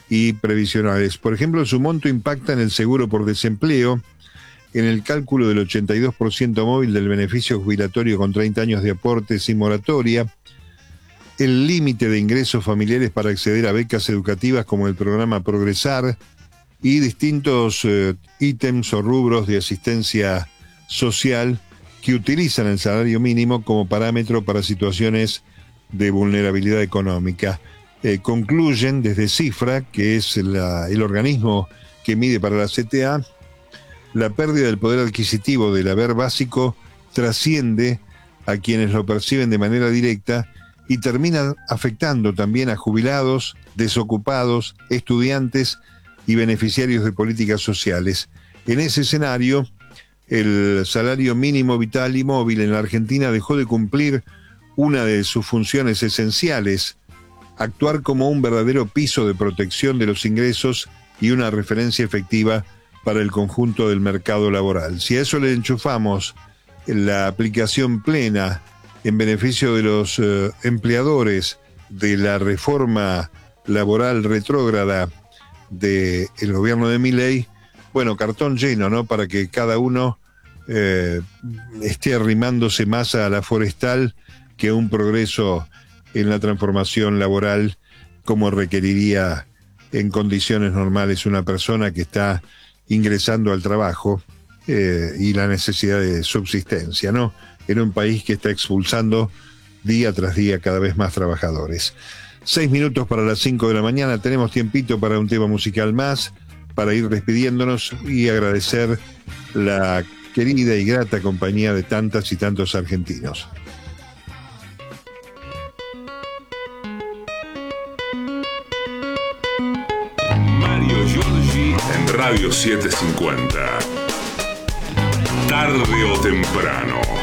y previsionales. Por ejemplo, su monto impacta en el seguro por desempleo, en el cálculo del 82% móvil del beneficio jubilatorio con 30 años de aporte sin moratoria, el límite de ingresos familiares para acceder a becas educativas como el programa Progresar y distintos ítems o rubros de asistencia social que utilizan el salario mínimo como parámetro para situaciones de vulnerabilidad económica. Concluyen desde Cifra, que es el organismo que mide para la CTA, la pérdida del poder adquisitivo del haber básico trasciende a quienes lo perciben de manera directa y termina afectando también a jubilados, desocupados, estudiantes y beneficiarios de políticas sociales. En ese escenario, el salario mínimo vital y móvil en la Argentina dejó de cumplir una de sus funciones esenciales, actuar como un verdadero piso de protección de los ingresos y una referencia efectiva para el conjunto del mercado laboral. Si a eso le enchufamos la aplicación plena en beneficio de los empleadores de la reforma laboral retrógrada del gobierno de Milei, bueno, cartón lleno, ¿no? Para que cada uno esté arrimándose más a la forestal que un progreso en la transformación laboral como requeriría en condiciones normales una persona que está ingresando al trabajo y la necesidad de subsistencia, ¿no? En un país que está expulsando día tras día cada vez más trabajadores. 6 minutos para las 5 de la mañana, tenemos tiempito para un tema musical más, para ir despidiéndonos y agradecer la querida y grata compañía de tantas y tantos argentinos. Mario Giorgi en Radio 750. Tarde o temprano.